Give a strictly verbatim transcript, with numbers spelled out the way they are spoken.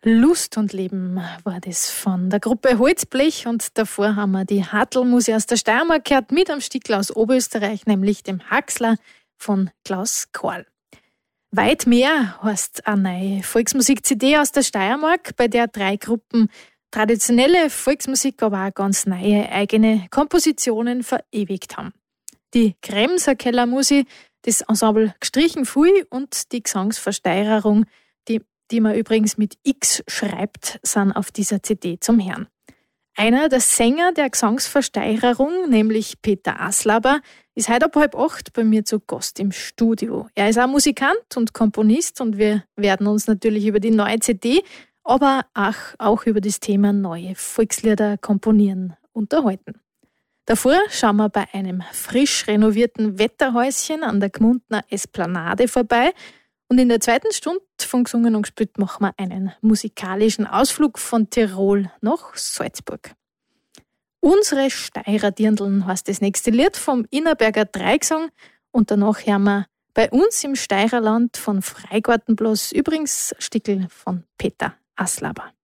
Lust und Leben war das von der Gruppe Holzblech und davor haben wir die Hartl-Musik aus der Steiermark gehört mit einem Stickel aus Oberösterreich, nämlich dem Haxler von Klaus Korl. Weit mehr heißt eine neue Volksmusik-C D aus der Steiermark, bei der drei Gruppen traditionelle Volksmusik, aber auch ganz neue eigene Kompositionen verewigt haben. Die Kremser Kellermusik, das Ensemble Gestrichen Fui und die Gesangsversteigerung, die, die man übrigens mit X schreibt, sind auf dieser C D zum Hören. Einer der Sänger der Gesangsversteigerung, nämlich Peter Aslaber, ist heute ab halb acht bei mir zu Gast im Studio. Er ist auch Musikant und Komponist und wir werden uns natürlich über die neue C D, aber auch, auch über das Thema neue Volkslieder komponieren unterhalten. Davor schauen wir bei einem frisch renovierten Wetterhäuschen an der Gmundner Esplanade vorbei und in der zweiten Stunde von Gesungen und Gespielt machen wir einen musikalischen Ausflug von Tirol nach Salzburg. Unsere Steirer Dirndln heißt das nächste Lied vom Innerberger Dreigesang und danach hören wir bei uns im Steirerland von Freigartenblas übrigens Stickel von Peter Aslaber.